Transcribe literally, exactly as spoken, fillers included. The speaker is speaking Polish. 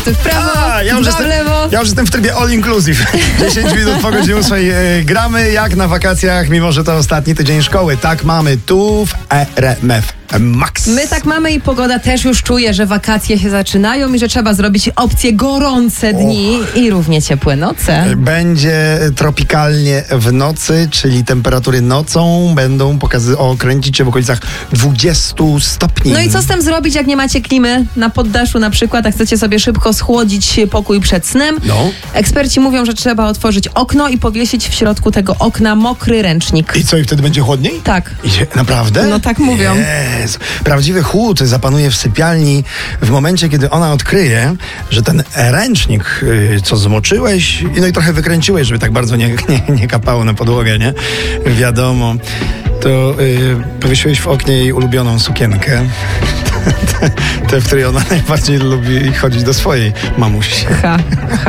W prawo, A, ja już, dwa jestem, w lewo. ja już jestem w trybie all inclusive. dziesięć minut po godzinie ósmej. E, gramy jak na wakacjach, mimo że to ostatni tydzień szkoły. Tak mamy tu w R M F Max. My tak mamy i pogoda też już czuje, że wakacje się zaczynają i że trzeba zrobić opcje gorące dni oh. i równie ciepłe noce. Będzie tropikalnie w nocy, czyli temperatury nocą będą pokazy- okręcić się w okolicach dwudziestu stopni. No i co z tym zrobić, jak nie macie klimy na poddaszu na przykład, a chcecie sobie szybko schłodzić pokój przed snem? No. Eksperci mówią, że trzeba otworzyć okno i powiesić w środku tego okna mokry ręcznik. I co, i wtedy będzie chłodniej? Tak. Idzie, naprawdę? No tak mówią. Jezu. Prawdziwy chłód zapanuje w sypialni w momencie, kiedy ona odkryje, że ten ręcznik, yy, co zmoczyłeś, no i trochę wykręciłeś, żeby tak bardzo nie, nie, nie kapało na podłogę, nie? Wiadomo. To yy, powiesiłeś w oknie jej ulubioną sukienkę. Tę, w której ona najbardziej lubi chodzić do swojej mamusi. Ha, ha.